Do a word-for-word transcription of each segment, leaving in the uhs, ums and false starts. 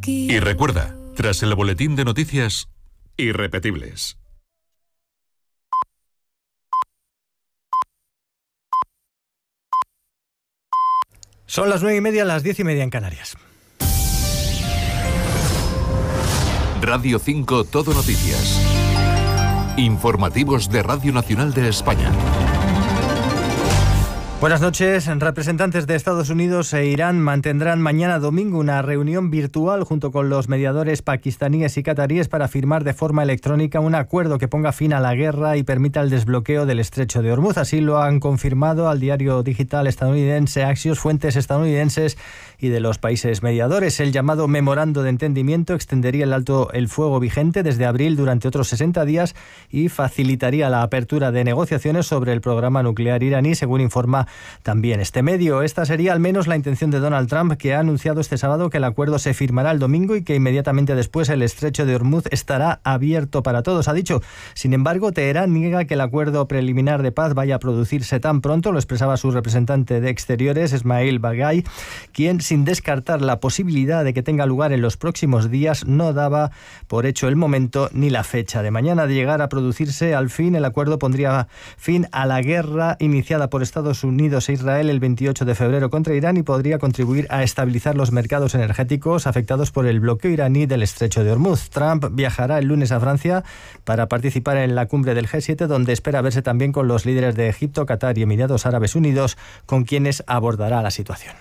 Y recuerda, tras el boletín de noticias, irrepetibles. Son las nueve y media, las diez y media en Canarias. Radio cinco Todo Noticias. Informativos de Radio Nacional de España. Buenas noches. Representantes de Estados Unidos e Irán mantendrán mañana domingo una reunión virtual junto con los mediadores pakistaníes y cataríes para firmar de forma electrónica un acuerdo que ponga fin a la guerra y permita el desbloqueo del estrecho de Hormuz. Así lo han confirmado al diario digital estadounidense Axios fuentes estadounidenses y de los países mediadores. El llamado memorando de entendimiento extendería el alto el fuego vigente desde abril durante otros sesenta días y facilitaría la apertura de negociaciones sobre el programa nuclear iraní, según informa también este medio. Esta sería al menos la intención de Donald Trump, que ha anunciado este sábado que el acuerdo se firmará el domingo y que inmediatamente después el estrecho de Hormuz estará abierto para todos. Ha dicho, sin embargo, Teherán niega que el acuerdo preliminar de paz vaya a producirse tan pronto. Lo expresaba su representante de Exteriores, Ismail Bagay, quien, sin descartar la posibilidad de que tenga lugar en los próximos días, no daba por hecho el momento ni la fecha. De mañana de llegar a producirse al fin, el acuerdo pondría fin a la guerra iniciada por Estados Unidos e Israel el veintiocho de febrero contra Irán y podría contribuir a estabilizar los mercados energéticos afectados por el bloqueo iraní del estrecho de Hormuz. Trump viajará el lunes a Francia para participar en la cumbre del G siete, donde espera verse también con los líderes de Egipto, Qatar y Emiratos Árabes Unidos, con quienes abordará la situación.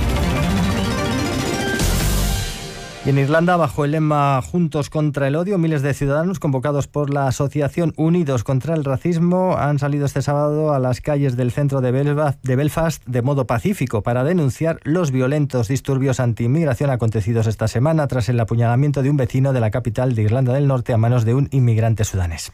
Y en Irlanda, bajo el lema Juntos contra el odio, miles de ciudadanos convocados por la asociación Unidos contra el Racismo han salido este sábado a las calles del centro de Belfast de modo pacífico para denunciar los violentos disturbios anti-inmigración acontecidos esta semana tras el apuñalamiento de un vecino de la capital de Irlanda del Norte a manos de un inmigrante sudanés.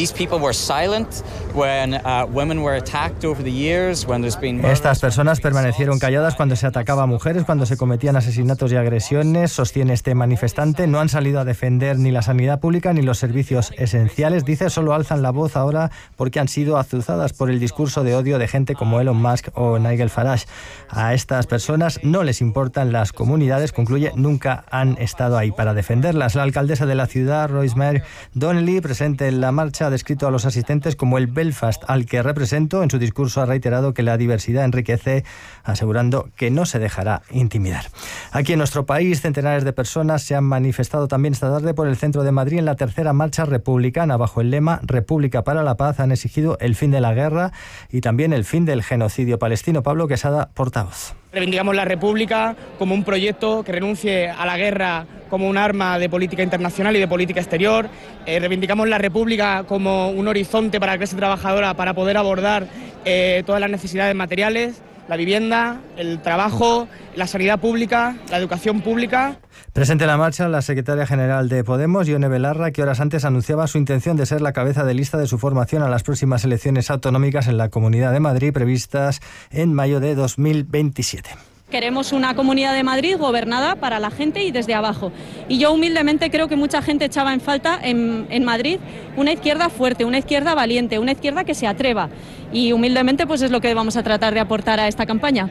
Estas personas permanecieron calladas cuando se atacaba a mujeres, cuando se cometían asesinatos y agresiones, sostiene este manifestante. No han salido a defender ni la sanidad pública ni los servicios esenciales. Dice, solo alzan la voz ahora porque han sido azuzadas por el discurso de odio de gente como Elon Musk o Nigel Farage. A estas personas no les importan las comunidades, concluye, nunca han estado ahí para defenderlas. La alcaldesa de la ciudad, Rosemary Donnelly, presente en la marcha, ha descrito a los asistentes como el Belfast al que represento. En su discurso ha reiterado que la diversidad enriquece, asegurando que no se dejará intimidar. Aquí en nuestro país, centenares de personas se han manifestado también esta tarde por el centro de Madrid en la tercera marcha republicana. Bajo el lema República para la Paz han exigido el fin de la guerra y también el fin del genocidio palestino. Pablo Quesada, portavoz. Reivindicamos la República como un proyecto que renuncie a la guerra como un arma de política internacional y de política exterior. Eh, reivindicamos la República como un horizonte para la clase trabajadora para poder abordar eh, todas las necesidades materiales, la vivienda, el trabajo, la sanidad pública, la educación pública. Presente en la marcha la secretaria general de Podemos, Ione Belarra, que horas antes anunciaba su intención de ser la cabeza de lista de su formación a las próximas elecciones autonómicas en la Comunidad de Madrid, previstas en mayo de dos mil veintisiete. Queremos una Comunidad de Madrid gobernada para la gente y desde abajo. Y yo humildemente creo que mucha gente echaba en falta en, en Madrid una izquierda fuerte, una izquierda valiente, una izquierda que se atreva. Y humildemente pues es lo que vamos a tratar de aportar a esta campaña.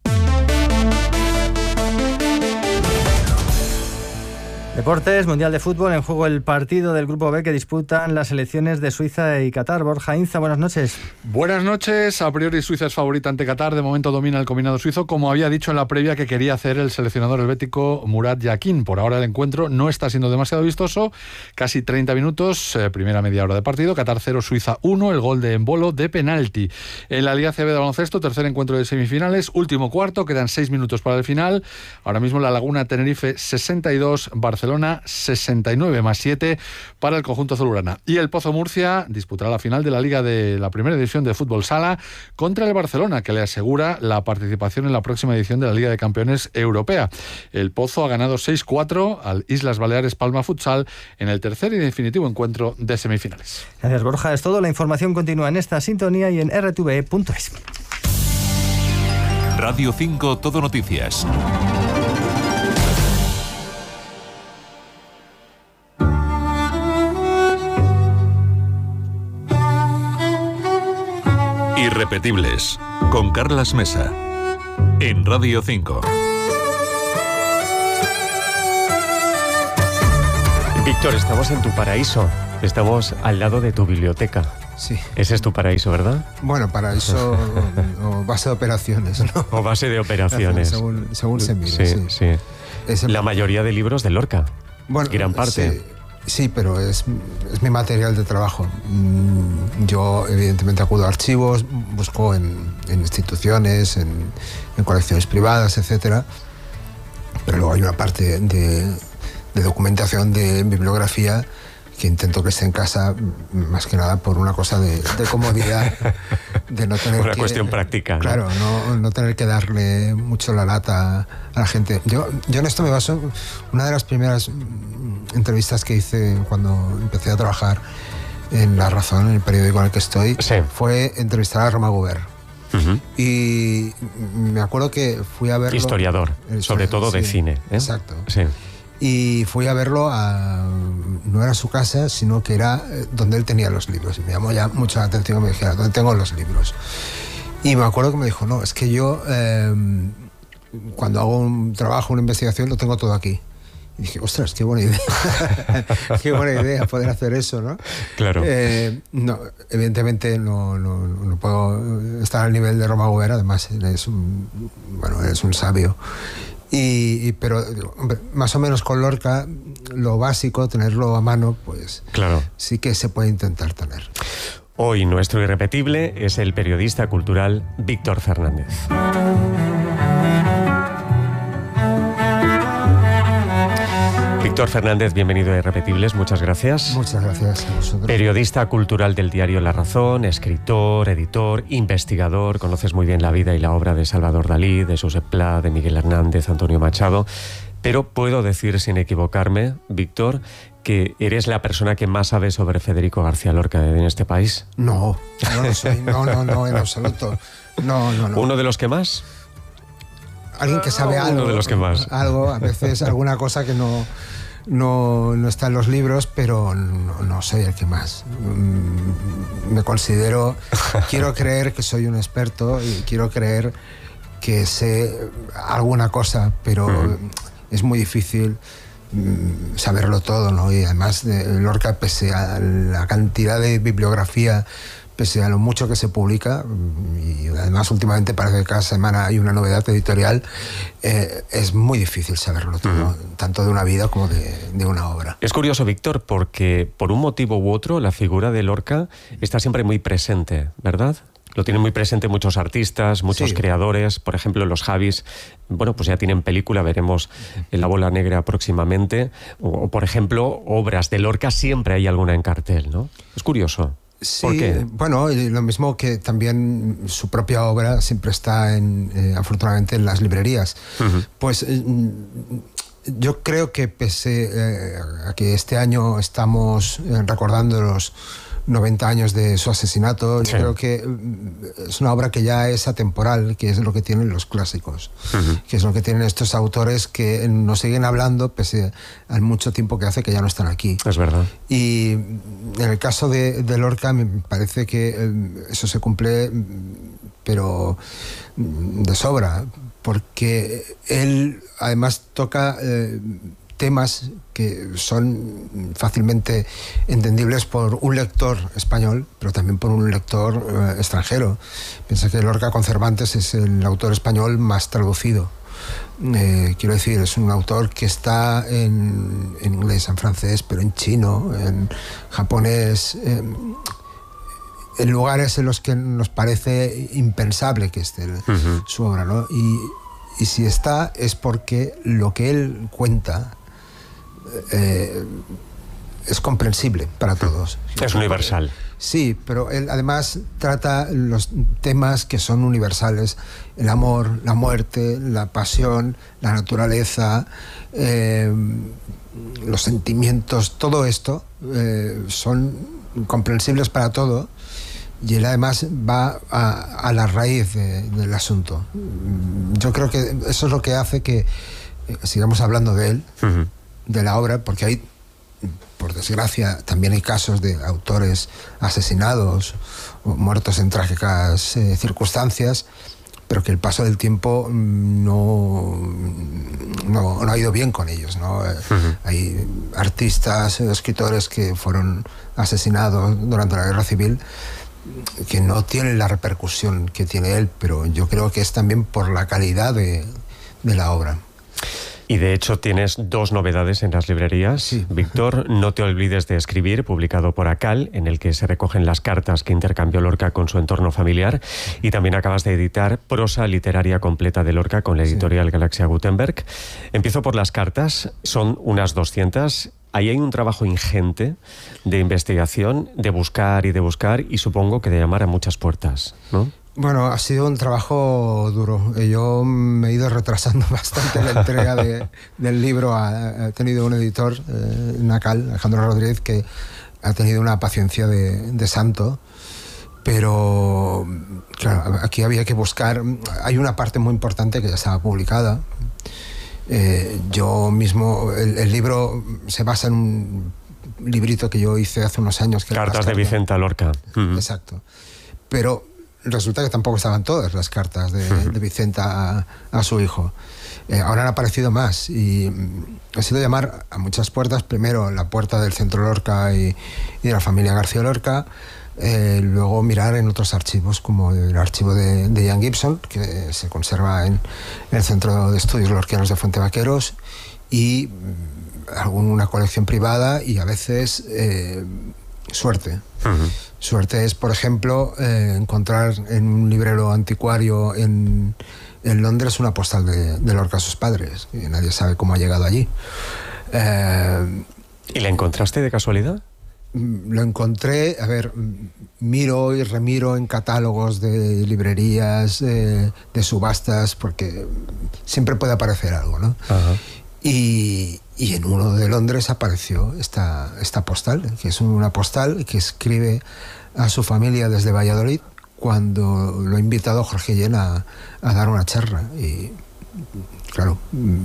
Deportes, Mundial de Fútbol, en juego el partido del Grupo B que disputan las selecciones de Suiza y Qatar. Borja Inza, buenas noches. Buenas noches. A priori Suiza es favorita ante Qatar. De momento domina el combinado suizo, como había dicho en la previa que quería hacer el seleccionador helvético Murat Yakin. Por ahora el encuentro no está siendo demasiado vistoso. Casi treinta minutos, eh, primera media hora de partido. Qatar cero, Suiza uno, el gol de Embolo de penalti. En la Liga C B de baloncesto, tercer encuentro de semifinales, último cuarto, quedan seis minutos para el final. Ahora mismo La Laguna Tenerife sesenta y dos, Barcelona sesenta y nueve más siete para el conjunto azulgrana. Y el Pozo Murcia disputará la final de la Liga de la Primera División de Fútbol Sala contra el Barcelona, que le asegura la participación en la próxima edición de la Liga de Campeones Europea. El Pozo ha ganado seis cuatro al Islas Baleares Palma Futsal en el tercer y definitivo encuentro de semifinales. Gracias, Borja. Es todo. La información continúa en esta sintonía y en r t v e punto es. Radio cinco Todo Noticias. Irrepetibles, con Carlas Mesa, en Radio cinco. Víctor, estamos en tu paraíso. Estamos al lado de tu biblioteca. Sí. Ese es tu paraíso, ¿verdad? Bueno, paraíso o, o base de operaciones, ¿no? O base de operaciones. Según, según se mire, sí. sí. Es el... La mayoría de libros de Lorca. Bueno, gran parte. Sí, sí, pero es, es mi material de trabajo. Yo, evidentemente, acudo a archivos, busco en, en instituciones, en, en colecciones privadas, etcétera. Pero luego hay una parte de, de documentación, de bibliografía, que intento que esté en casa, más que nada por una cosa de, de comodidad, de no tener una que, cuestión práctica, ¿no? Claro, no, no tener que darle mucho la lata a la gente. Yo, yo en esto me baso, una de las primeras entrevistas que hice cuando empecé a trabajar en La Razón, en el periódico en el que estoy, sí. fue entrevistar a Romà Gubern. Uh-huh. Y me acuerdo que fui a verlo... Historiador, historiador sobre todo de sí, cine. ¿eh? Exacto. Sí. Y fui a verlo a... no era su casa, sino que era donde él tenía los libros. Y me llamó ya mucho la atención que me dijera, ¿dónde tengo los libros? Y me acuerdo que me dijo, no, es que yo eh, cuando hago un trabajo, una investigación, lo tengo todo aquí. Y dije, ostras, qué buena idea. Qué buena idea poder hacer eso, ¿no? Claro. Eh, no, evidentemente no, no, no puedo estar al nivel de Romà Gubern, además es un, bueno, es un sabio. Y, y, pero, hombre, más o menos con Lorca, lo básico, tenerlo a mano, pues claro. sí que se puede intentar tener. Hoy nuestro irrepetible es el periodista cultural Víctor Fernández. Víctor Fernández, bienvenido a Irrepetibles, muchas gracias. Muchas gracias a vosotros. Periodista cultural del diario La Razón, escritor, editor, investigador, conoces muy bien la vida y la obra de Salvador Dalí, de Josep Pla, de Miguel Hernández, Antonio Machado, pero puedo decir sin equivocarme, Víctor, que eres la persona que más sabe sobre Federico García Lorca en este país. No, no lo soy, no, no, no, en absoluto. No, no, no. ¿Uno de los que más? Alguien que sabe algo. Uno de los que más. Algo, a veces alguna cosa que no... No, no está en los libros, pero no, no soy el que más. Me considero, quiero creer que soy un experto y quiero creer que sé alguna cosa, pero uh-huh. es muy difícil saberlo todo, ¿no? Y además de Lorca, pese a la cantidad de bibliografía, pese a lo mucho que se publica, y además últimamente parece que cada semana hay una novedad editorial, eh, es muy difícil saberlo todo, uh-huh. tanto de una vida como de, de una obra. Es curioso, Víctor, porque por un motivo u otro la figura de Lorca está siempre muy presente, ¿verdad? Lo tienen muy presente muchos artistas, muchos sí. creadores, por ejemplo los Javis, bueno, pues ya tienen película, veremos La Bola Negra próximamente, o, o por ejemplo, obras de Lorca siempre hay alguna en cartel, ¿no? Es curioso. Sí, ¿por qué? Bueno, lo mismo que también su propia obra siempre está, en, eh, afortunadamente, en las librerías. Uh-huh. Pues eh, yo creo que pese eh, a que este año estamos eh, recordando los noventa años de su asesinato, sí. yo creo que es una obra que ya es atemporal, que es lo que tienen los clásicos, uh-huh. que es lo que tienen estos autores que nos siguen hablando pese al mucho tiempo que hace que ya no están aquí. Es verdad. Y en el caso de, de Lorca me parece que eso se cumple, pero de sobra, porque él además toca eh, temas que son fácilmente entendibles por un lector español, pero también por un lector eh, extranjero. Piensa que Lorca con Cervantes es el autor español más traducido. Eh, quiero decir, es un autor que está en, en inglés, en francés, pero en chino, en japonés, eh, en lugares en los que nos parece impensable que esté uh-huh. su obra, ¿no? Y, y si está es porque lo que él cuenta Eh, es comprensible para todos. Es universal. Sí, pero él además trata los temas que son universales: el amor, la muerte, la pasión, la naturaleza, eh, los sentimientos, todo esto eh, son comprensibles para todo, y él además va a, a la raíz de, del asunto. Yo creo que eso es lo que hace que eh, sigamos hablando de él, uh-huh. de la obra, porque hay, por desgracia, también hay casos de autores asesinados o muertos en trágicas eh, circunstancias, pero que el paso del tiempo no, no, no ha ido bien con ellos, ¿no? Uh-huh. Hay artistas, escritores que fueron asesinados durante la Guerra Civil que no tienen la repercusión que tiene él, pero yo creo que es también por la calidad de, de la obra. Y de hecho tienes dos novedades en las librerías. Sí. Víctor, No te olvides de escribir, publicado por ACAL, en el que se recogen las cartas que intercambió Lorca con su entorno familiar. Y también acabas de editar Prosa literaria completa de Lorca con la editorial sí. Galaxia Gutenberg. Empiezo por las cartas, son unas doscientas. Ahí hay un trabajo ingente de investigación, de buscar y de buscar, y supongo que de llamar a muchas puertas, ¿no? Bueno, ha sido un trabajo duro. Yo me he ido retrasando bastante la entrega de, del libro. Ha, ha tenido un editor, eh, Nacal, Alejandro Rodríguez, que ha tenido una paciencia de, de santo. Pero, claro, aquí había que buscar... Hay una parte muy importante que ya estaba publicada. Eh, yo mismo... El, el libro se basa en un librito que yo hice hace unos años. Que Cartas de Vicenta Lorca. Uh-huh. Exacto. Pero... resulta que tampoco estaban todas las cartas de, de Vicenta a, a su hijo. Eh, ahora han aparecido más y ha sido llamar a muchas puertas. Primero la puerta del Centro Lorca y, y de la familia García Lorca. Eh, luego mirar en otros archivos, como el archivo de, de Ian Gibson, que se conserva en, en el Centro de Estudios Lorquianos de Fuente Vaqueros, y alguna colección privada y a veces eh, suerte. Uh-huh. Suerte es, por ejemplo, eh, encontrar en un librero anticuario en, en Londres una postal de, de Lorca a sus padres, y nadie sabe cómo ha llegado allí. Eh, ¿Y la encontraste de casualidad? Lo encontré, a ver, miro y remiro en catálogos de librerías, eh, de subastas, porque siempre puede aparecer algo, ¿no? Uh-huh. Y, y en uno de Londres apareció esta, esta postal, que es una postal que escribe a su familia desde Valladolid cuando lo ha invitado Jorge Llena a, a dar una charla. Y claro,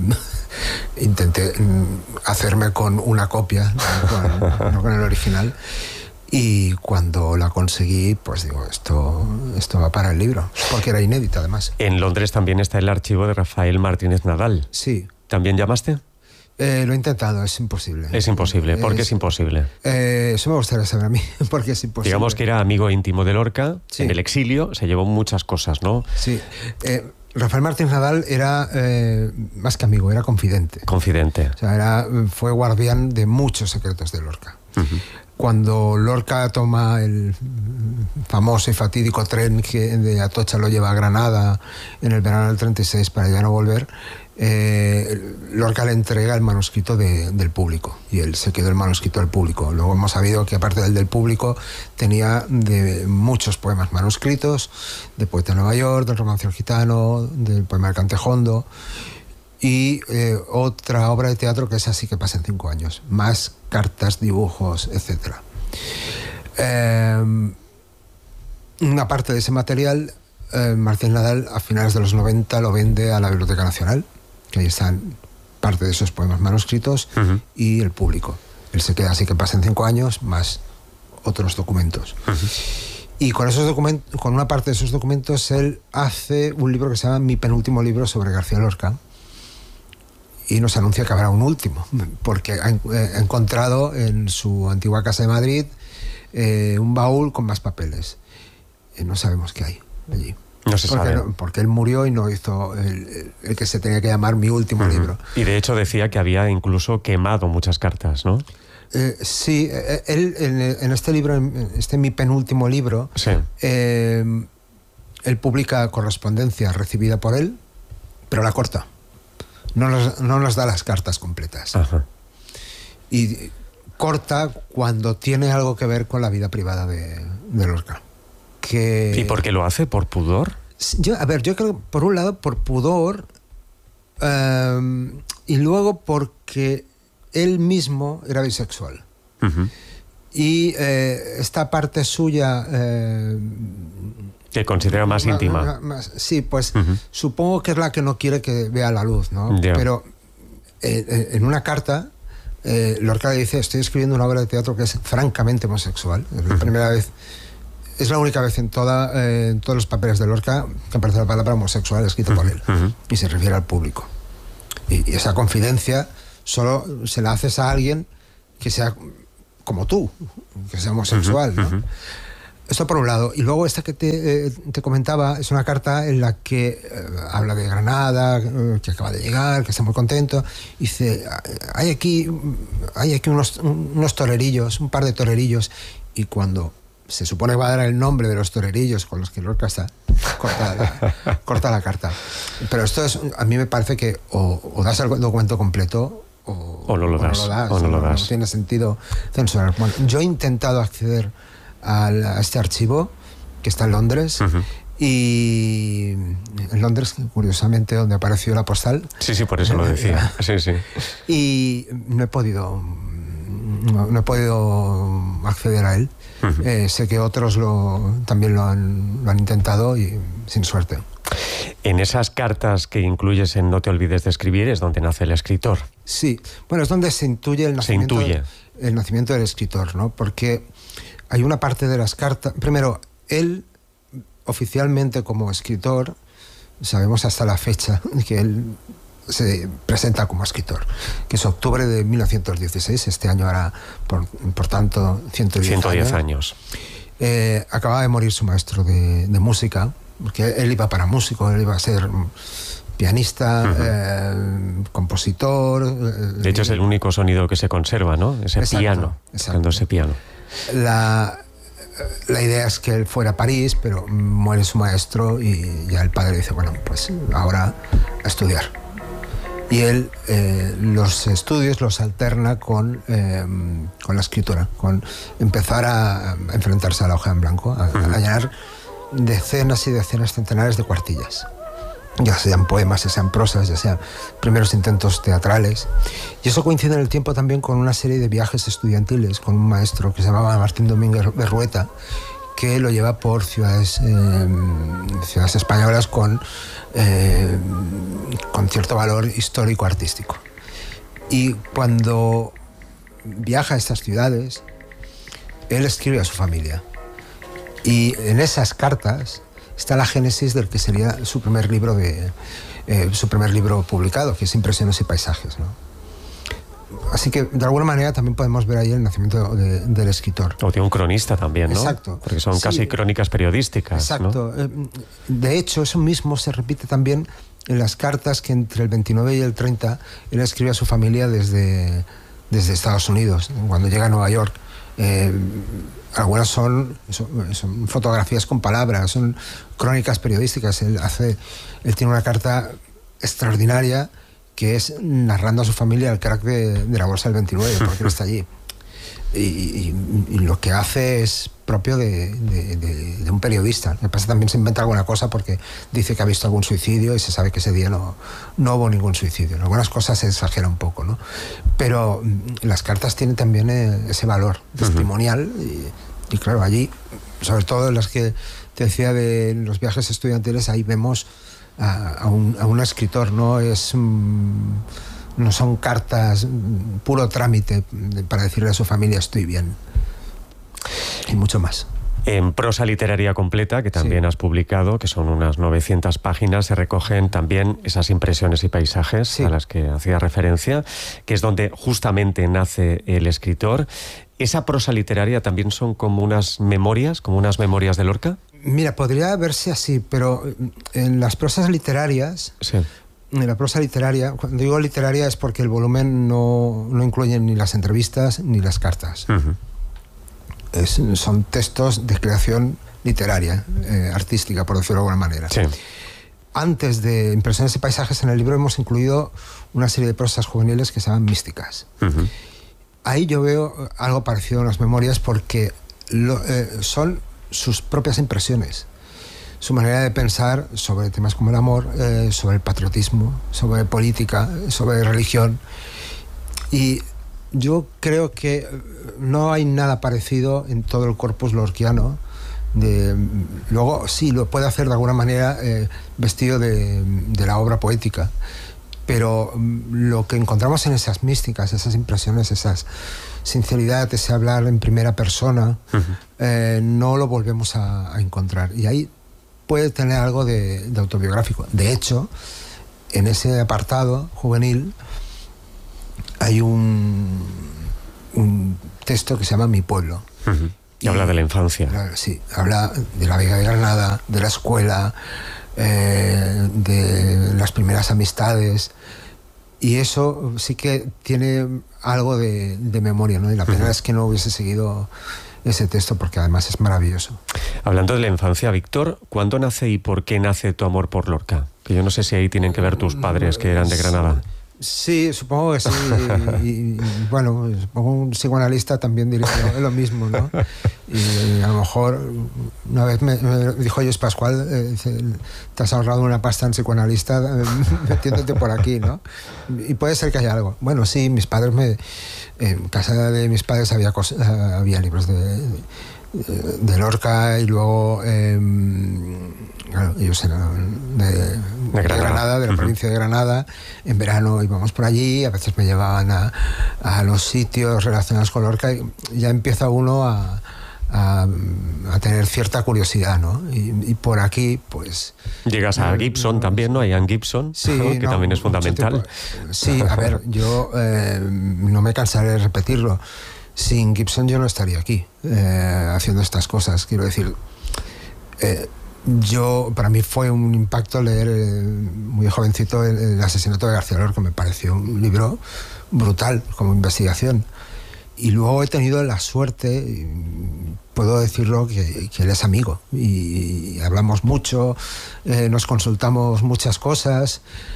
intenté hacerme con una copia, no con, no con el original. Y cuando la conseguí, pues digo, esto, esto va para el libro, porque era inédita además. En Londres también está el archivo de Rafael Martínez Nadal. Sí. ¿También llamaste? Eh, lo he intentado, es imposible. Es imposible. ¿Por qué es, es imposible? Eh, eso me gustaría saber a mí, porque es imposible. Digamos que era amigo íntimo de Lorca, sí. En el exilio se llevó muchas cosas, ¿no? Sí. Eh, Rafael Martínez Nadal era eh, más que amigo, era confidente. Confidente. O sea, era, fue guardián de muchos secretos de Lorca. Uh-huh. Cuando Lorca toma el famoso y fatídico tren que de Atocha lo lleva a Granada en el verano del treinta y seis para ya no volver, eh, Lorca le entrega el manuscrito de, del público, y él se quedó el manuscrito del público. Luego hemos sabido que aparte del del público tenía de muchos poemas manuscritos, de Poeta de Nueva York, del Romancio Gitano, del poema del Cantejondo, y eh, otra obra de teatro que es Así que pasen cinco años, más cartas, dibujos, etcétera. Eh, una parte de ese material, eh, Martín Nadal a finales de los noventa lo vende a la Biblioteca Nacional, que ahí están parte de esos poemas manuscritos, uh-huh. y el público. Él se queda Así que pasen cinco años, más otros documentos. Uh-huh. Y con esos documentos, con una parte de esos documentos, él hace un libro que se llama Mi penúltimo libro sobre García Lorca, y nos anuncia que habrá un último, porque ha encontrado en su antigua casa de Madrid eh, un baúl con más papeles. Eh, no sabemos qué hay allí. No se porque, sabe. No, porque él murió y no hizo el, el, el que se tenía que llamar Mi último uh-huh. libro. Y de hecho decía que había incluso quemado muchas cartas, ¿no? Eh, sí, él en, en este libro, en este Mi penúltimo libro, sí. eh, él publica correspondencia recibida por él, pero la corta. No nos, no nos da las cartas completas. Ajá. Y corta cuando tiene algo que ver con la vida privada de, de Lorca. Que... ¿Y por qué lo hace? ¿Por pudor? Yo, a ver, yo creo que por un lado por pudor, eh, y luego porque él mismo era bisexual. Uh-huh. Y eh, esta parte suya... Eh, que considera más, más íntima. Más, más, sí, pues uh-huh. supongo que es la que no quiere que vea la luz, ¿no? Yeah. Pero eh, en una carta, eh, Lorca le dice, estoy escribiendo una obra de teatro que es francamente homosexual. Es la uh-huh. primera vez es la única vez en, toda, eh, en todos los papeles de Lorca que aparece la palabra homosexual escrita por él, uh-huh. y se refiere al público. Y, y esa confidencia solo se la haces a alguien que sea como tú, que sea homosexual, uh-huh, ¿no? Uh-huh. Esto por un lado. Y luego esta que te, eh, te comentaba es una carta en la que eh, habla de Granada, eh, que acaba de llegar, que está muy contento. Y dice, hay aquí, hay aquí unos, unos torerillos, un par de torerillos. Y cuando se supone que va a dar el nombre de los torerillos con los que Lorca está, corta la, corta la carta. Pero esto es, a mí me parece que o, o das el documento completo o, o no lo das. O no lo das. O no, lo no, das. No tiene sentido censurar. Bueno, yo he intentado acceder a este archivo que está en Londres, uh-huh. y en Londres, curiosamente, donde apareció la postal. Sí, sí, por eso lo decía. Sí, sí. Y no he podido no, no he podido acceder a él. Uh-huh. Eh, sé que otros lo, también lo han, lo han intentado y sin suerte. En esas cartas que incluyes en No te olvides de escribir es donde nace el escritor. Sí, bueno, es donde se intuye el nacimiento, se intuye. el nacimiento del escritor, ¿no? Porque hay una parte de las cartas... Primero, él, oficialmente como escritor, sabemos hasta la fecha que él se presenta como escritor, que es octubre de mil novecientos dieciséis, este año hará, por, por tanto, ciento diez, ciento diez años. años. Eh, acababa de morir su maestro de, de música, porque él iba para músico, él iba a ser pianista, uh-huh. eh, compositor... Eh, de hecho, es el único sonido que se conserva, ¿no? Ese exacto, piano, exacto. ese piano. La, la idea es que él fuera a París, pero muere su maestro y ya el padre dice, bueno, pues ahora a estudiar. Y él eh, los estudios los alterna con, eh, con la escritura, con empezar a, a enfrentarse a la hoja en blanco, a, uh-huh. a llenar decenas y decenas, centenares de cuartillas. Ya sean poemas, ya sean prosas, ya sean primeros intentos teatrales. Y eso coincide en el tiempo también con una serie de viajes estudiantiles con un maestro que se llamaba Martín Domínguez Berrueta, que lo lleva por ciudades, eh, ciudades españolas con, eh, con cierto valor histórico-artístico. Y cuando viaja a estas ciudades, él escribe a su familia. Y en esas cartas está la génesis del que sería su primer libro de eh, su primer libro publicado, que es Impresiones y Paisajes, ¿no? Así que de alguna manera también podemos ver ahí el nacimiento de, del escritor. O de un cronista también, ¿no? Exacto. Porque son sí, casi crónicas periodísticas, exacto, ¿no? De hecho, eso mismo se repite también en las cartas que entre el veintinueve y el treinta él escribe a su familia desde, desde Estados Unidos, cuando llega a Nueva York. Eh, algunas son, son, son fotografías con palabras, son crónicas periodísticas. Él, hace, él tiene una carta extraordinaria que es narrando a su familia el crack de, de la bolsa del veintinueve, porque él está allí. Y, y, y lo que hace es propio de, de, de, de un periodista. Me pasa también se inventa alguna cosa porque dice que ha visto algún suicidio y se sabe que ese día no, no hubo ningún suicidio. En algunas cosas se exagera un poco, ¿no? Pero las cartas tienen también ese valor testimonial. Uh-huh. y, y claro, allí, sobre todo en las que te decía de los viajes estudiantiles, ahí vemos a, a, un, a un escritor, ¿no? Es... Um, no son cartas, puro trámite para decirle a su familia estoy bien. Y mucho más. En prosa literaria completa, que también sí. has publicado, que son unas novecientas páginas, se recogen también esas impresiones y paisajes sí. a las que hacía referencia, que es donde justamente nace el escritor. ¿Esa prosa literaria también son como unas memorias, como unas memorias de Lorca? Mira, podría verse así, pero en las prosas literarias... Sí. En la prosa literaria, cuando digo literaria es porque el volumen no, no incluye ni las entrevistas ni las cartas. Uh-huh. Es, son textos de creación literaria, eh, artística, por decirlo de alguna manera. Sí. Antes de Impresiones y Paisajes, en el libro hemos incluido una serie de prosas juveniles que se llaman místicas. Uh-huh. Ahí yo veo algo parecido en las memorias porque lo, eh, son sus propias impresiones. Su manera de pensar sobre temas como el amor, eh, sobre el patriotismo, sobre política, sobre religión. Y yo creo que no hay nada parecido en todo el corpus lorquiano. De, luego sí, lo puede hacer de alguna manera eh, vestido de, de la obra poética, pero lo que encontramos en esas místicas, esas impresiones, esas sinceridad, ese hablar en primera persona, uh-huh. eh, no lo volvemos a, a encontrar. Y ahí puede tener algo de, de autobiográfico. De hecho, en ese apartado juvenil hay un, un texto que se llama Mi pueblo. Uh-huh. Y, y habla de la infancia. Sí, habla de la Vega de Granada, de la escuela, eh, de las primeras amistades. Y eso sí que tiene algo de, de memoria, ¿no? Y la pena uh-huh. es que no hubiese seguido ese texto, porque además es maravilloso. Hablando de la infancia, Víctor, ¿cuándo nace y por qué nace tu amor por Lorca? Que yo no sé si ahí tienen que ver tus padres que eran de Granada. Sí, supongo que sí. Y, y, bueno, supongo un psicoanalista también diría lo, lo mismo, ¿no? Y a lo mejor una vez me, me dijo José Pascual, eh, te has ahorrado una pasta en psicoanalista eh, metiéndote por aquí, ¿no? Y puede ser que haya algo. Bueno, sí, mis padres me... En casa de mis padres había, cosas, había libros de, de, de Lorca y luego... Eh, Claro, ellos eran de, de, de Granada, Granada, de la uh-huh. provincia de Granada. En verano íbamos por allí, a veces me llevaban a, a los sitios relacionados con Lorca y ya empieza uno a, a, a tener cierta curiosidad, ¿no? Y, y por aquí, pues... Llegas a Gibson también, ¿no? A Ian Gibson, sí, ¿no? que no, también es fundamental. Tipo, sí, a ver, yo eh, no me cansaré de repetirlo. Sin Gibson yo no estaría aquí eh, haciendo estas cosas, quiero decir... Eh, Yo, para mí fue un impacto leer eh, muy jovencito el, el asesinato de García Lorca, me pareció un libro brutal como investigación. Y luego he tenido la suerte, puedo decirlo, que, que él es amigo y, y hablamos mucho, eh, nos consultamos muchas cosas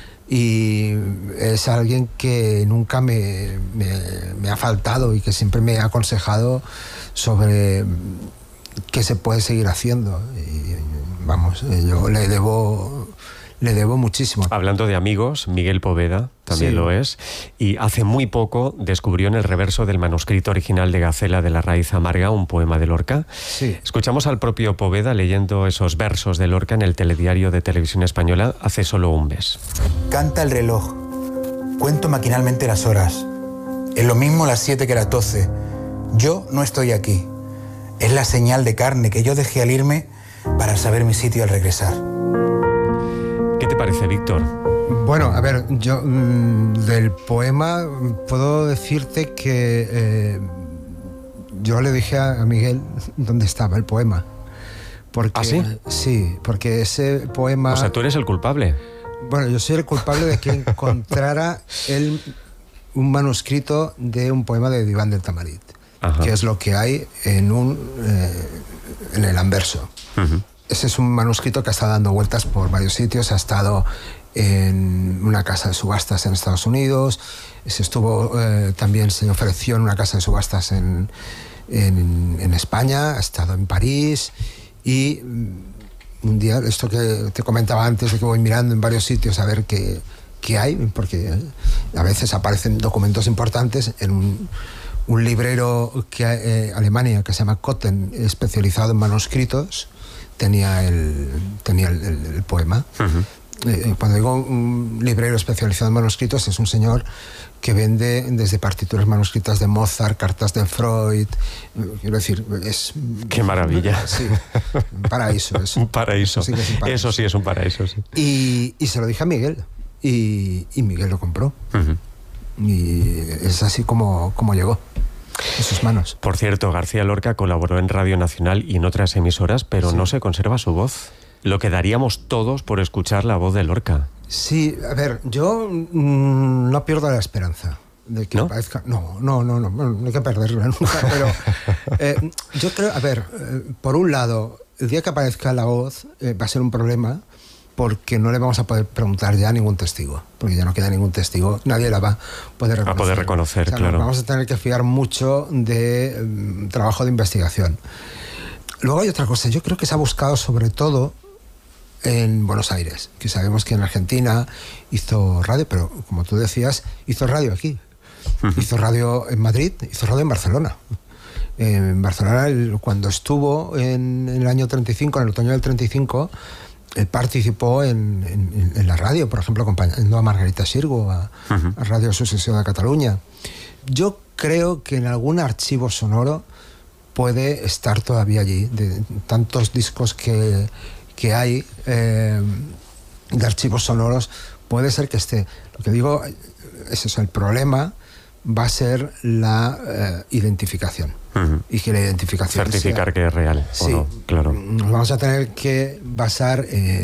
y es alguien que nunca me, me, me ha faltado y que siempre me ha aconsejado sobre qué se puede seguir haciendo. Y, vamos, yo le debo, le debo muchísimo. Hablando de amigos, Miguel Poveda también sí. lo es, y hace muy poco descubrió en el reverso del manuscrito original de Gacela de la raíz amarga un poema de Lorca. Sí. Escuchamos al propio Poveda leyendo esos versos de Lorca en el telediario de Televisión Española hace solo un mes. Canta el reloj, cuento maquinalmente las horas. Es lo mismo las siete que las doce. Yo no estoy aquí. Es la señal de carne que yo dejé al irme para saber mi sitio al regresar. ¿Qué te parece, Víctor? Bueno, a ver, yo mmm, del poema puedo decirte que eh, yo le dije a, a Miguel dónde estaba el poema. Porque, ¿Ah, sí? Sí, porque ese poema... O sea, tú eres el culpable. Bueno, yo soy el culpable de que encontrara él un manuscrito de un poema de Iván del Tamarit. Ajá. Que es lo que hay en, un, eh, en el anverso. Uh-huh. Ese es un manuscrito que ha estado dando vueltas por varios sitios, ha estado en una casa de subastas en Estados Unidos, se estuvo, eh, también se ofreció en una casa de subastas en, en, en España, ha estado en París y un día, esto que te comentaba antes de que voy mirando en varios sitios a ver qué, qué hay, porque a veces aparecen documentos importantes en un... un librero que eh, Alemania que se llama Kotten, especializado en manuscritos, tenía el, tenía el, el, el poema. Uh-huh. Eh, cuando digo un librero especializado en manuscritos, es un señor que vende desde partituras manuscritas de Mozart, cartas de Freud, quiero decir, es... ¡Qué maravilla! Sí, un paraíso. Eso. Un paraíso. Eso sí, es un paraíso. Eso sí es un paraíso, sí. Y, y se lo dije a Miguel, y, y Miguel lo compró. Uh-huh. Y es así como, como llegó en sus manos. Por cierto, García Lorca colaboró en Radio Nacional y en otras emisoras, pero sí. no se conserva su voz. Lo que daríamos todos por escuchar la voz de Lorca. Sí, a ver, yo mmm, no pierdo la esperanza de que ¿No? aparezca. No, no, no, no, no hay que perderla nunca. Pero eh, yo creo, a ver, eh, por un lado, el día que aparezca la voz eh, va a ser un problema, porque no le vamos a poder preguntar ya a ningún testigo, porque ya no queda ningún testigo, nadie la va a poder reconocer. A poder reconocer, o sea, claro. Vamos a tener que fiar mucho de um, trabajo de investigación. Luego hay otra cosa, yo creo que se ha buscado sobre todo en Buenos Aires, que sabemos que en Argentina hizo radio, pero como tú decías, hizo radio aquí. Uh-huh. Hizo radio en Madrid, hizo radio en Barcelona. En Barcelona, cuando estuvo en, en el año treinta y cinco, en el otoño del treinta y cinco, él participó en, en, en la radio, por ejemplo, acompañando a Margarita Xirgu, a, uh-huh. a Radio Sucesión de Cataluña. Yo creo que en algún archivo sonoro puede estar todavía allí, de tantos discos que, que hay eh, de archivos sonoros, puede ser que esté. Lo que digo, ese es el problema, va a ser la eh, identificación. Uh-huh. Y que la identificación certificar sea, que es real, sí, o no, claro. Nos vamos a tener que basar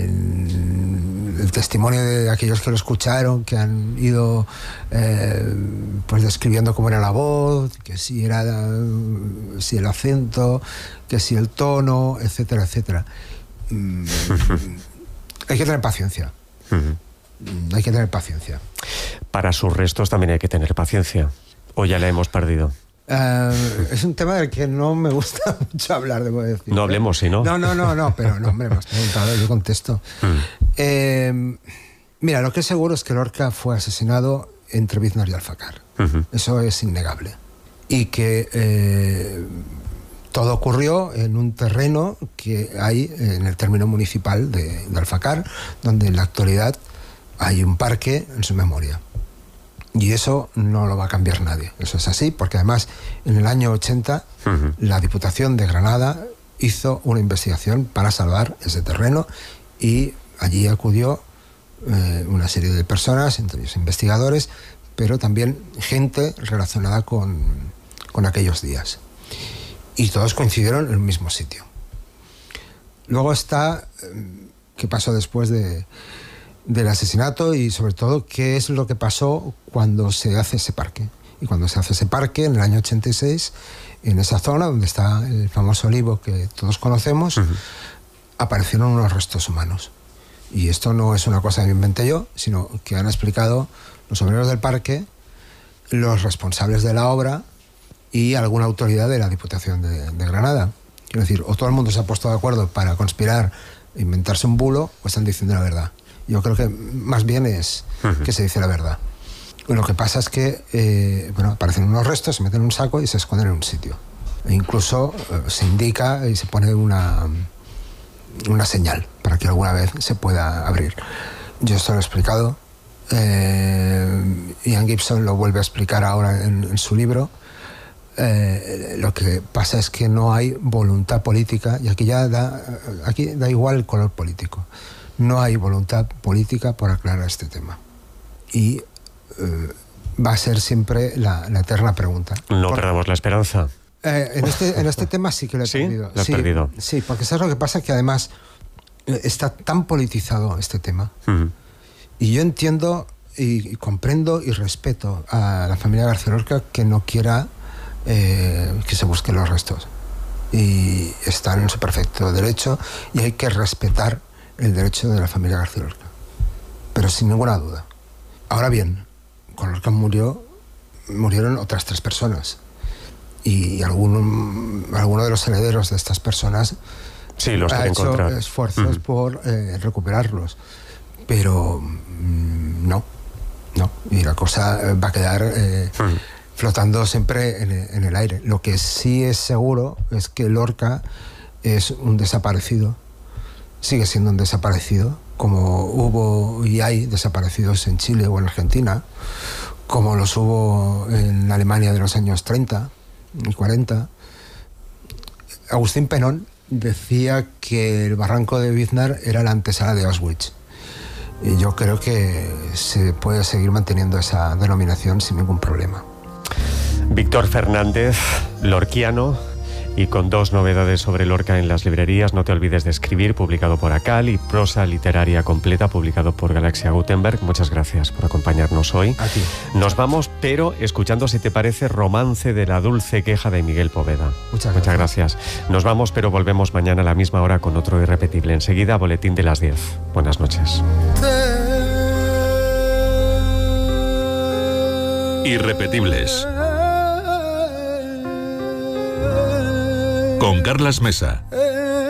en el testimonio de aquellos que lo escucharon, que han ido eh, pues describiendo cómo era la voz, que si era si el acento, que si el tono, etcétera, etcétera. Mm, hay que tener paciencia. Uh-huh. Hay que tener paciencia. Para sus restos también hay que tener paciencia. ¿O ya la hemos perdido? Uh, es un tema del que no me gusta mucho hablar, debo decir. No hablemos, ¿sí, no? No, no, no, no, pero no, hombre, me has preguntado, yo contesto. Mm. Eh, mira, lo que es seguro es que Lorca fue asesinado entre Biznar y Alfacar. Uh-huh. Eso es innegable. Y que eh, todo ocurrió en un terreno que hay en el término municipal de, de Alfacar, donde en la actualidad hay un parque en su memoria. Y eso no lo va a cambiar nadie. Eso es así, porque además en el año ochenta uh-huh. la Diputación de Granada hizo una investigación para salvar ese terreno y allí acudió eh, una serie de personas, entre ellos investigadores, pero también gente relacionada con, con aquellos días. Y todos coincidieron en el mismo sitio. Luego está eh, qué pasó después de... del asesinato y sobre todo qué es lo que pasó cuando se hace ese parque. Y cuando se hace ese parque en el año ochenta y seis, en esa zona donde está el famoso olivo que todos conocemos, uh-huh. aparecieron unos restos humanos. Y esto no es una cosa que inventé yo, sino que han explicado los obreros del parque, los responsables de la obra y alguna autoridad de la Diputación de, de Granada. Quiero decir, o todo el mundo se ha puesto de acuerdo para conspirar e inventarse un bulo, o están diciendo la verdad. Yo creo que más bien es uh-huh. que se dice la verdad. Lo que pasa es que eh, bueno, aparecen unos restos, se meten en un saco y se esconden en un sitio. E incluso eh, se indica y se pone una, una señal para que alguna vez se pueda abrir. Yo esto lo he explicado. Eh, Ian Gibson lo vuelve a explicar ahora en, en su libro. Eh, lo que pasa es que no hay voluntad política, y aquí ya da, aquí da igual el color político. No hay voluntad política por aclarar este tema. Y eh, va a ser siempre la, la eterna pregunta. No por, perdamos la esperanza. Eh, en, este, en este tema sí que lo he ¿Sí? perdido. ¿Lo has sí, perdido? Sí, porque ¿sabes lo que pasa? Que además está tan politizado este tema. Uh-huh. Y yo entiendo y, y comprendo y respeto a la familia García Lorca que no quiera eh, que se busquen los restos. Y están en su perfecto derecho y hay que respetar el derecho de la familia García Lorca, pero sin ninguna duda. Ahora bien, cuando Lorca murió, murieron otras tres personas y alguno, alguno de los herederos de estas personas sí, los ha hecho encontrar. esfuerzos uh-huh. por eh, recuperarlos, pero mmm, no, no, y la cosa va a quedar eh, uh-huh. flotando siempre en, en el aire. Lo que sí es seguro es que Lorca es un desaparecido. Sigue siendo un desaparecido, como hubo y hay desaparecidos en Chile o en Argentina, como los hubo en Alemania de los años treinta y cuarenta. Agustín Penón decía que el barranco de Biznar era la antesala de Auschwitz. Y yo creo que se puede seguir manteniendo esa denominación sin ningún problema. Víctor Fernández, lorquiano, y con dos novedades sobre Lorca en las librerías. No te olvides de escribir, publicado por Acal, y Prosa literaria completa, publicado por Galaxia Gutenberg. Muchas gracias por acompañarnos hoy. A ti. Nos vamos, pero escuchando, si te parece, Romance de la dulce queja de Miguel Poveda. Muchas gracias. Muchas gracias. Nos vamos, pero volvemos mañana a la misma hora con otro irrepetible. Enseguida, boletín de las diez. Buenas noches. Irrepetibles. Con Carlas Mesa.